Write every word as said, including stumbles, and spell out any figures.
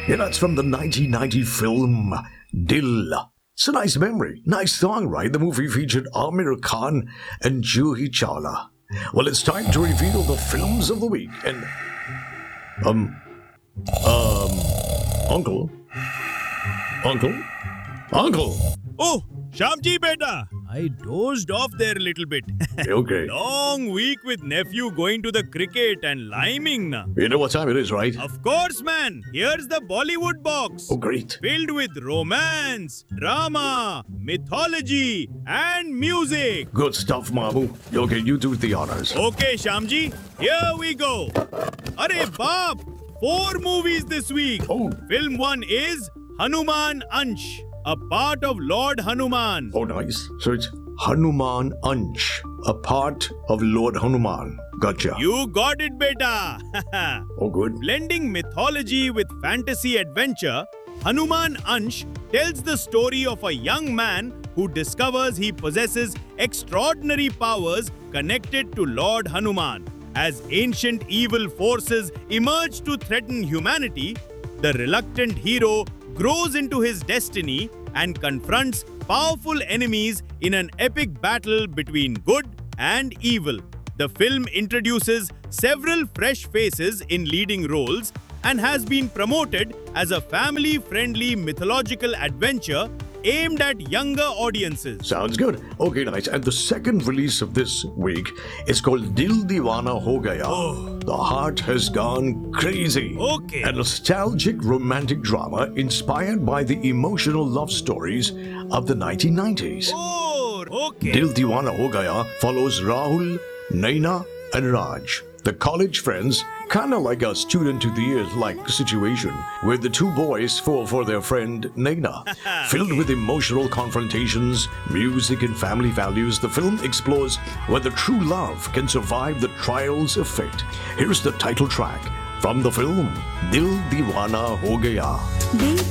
Yeah, that's from the nineteen ninety film Dil. It's a nice memory. Nice song, right? The movie featured Amir Khan and Juhi Chawla. Well, it's time to reveal the films of the week. And, um, um, Uncle? Uncle? Uncle? Oh, Shamji beta, I dozed off there a little bit. Okay. Long week with nephew going to the cricket and liming na. You know what time it is, right? Of course, man. Here's the Bollywood box. Oh, great. Filled with romance, drama, mythology, and music. Good stuff, Mamu. Okay, you do the honors. Okay, Shamji, here we go. Arey baap, four movies this week. Oh. Film one is Hanuman Ansh, a part of Lord Hanuman. Oh, nice. So it's Hanuman Ansh, a part of Lord Hanuman. Gotcha. You got it, beta. Oh, good. Blending mythology with fantasy adventure, Hanuman Ansh tells the story of a young man who discovers he possesses extraordinary powers connected to Lord Hanuman. As ancient evil forces emerge to threaten humanity, the reluctant hero grows into his destiny and confronts powerful enemies in an epic battle between good and evil. The film introduces several fresh faces in leading roles and has been promoted as a family-friendly mythological adventure aimed at younger audiences. Sounds good. Okay, nice. And the second release of this week is called Dil Deewana Ho Gaya. Oh. The Heart Has Gone Crazy. Okay. A nostalgic romantic drama inspired by the emotional love stories of the nineteen nineties. Oh, okay. Dil Deewana Ho Gaya follows Rahul, Naina, and Raj, the college friends, kind of like a student to the years-like situation, where the two boys fall for their friend Naina. Filled with emotional confrontations, music, and family values, the film explores whether true love can survive the trials of fate. Here's the title track from the film, Dil Deewana Ho Gaya.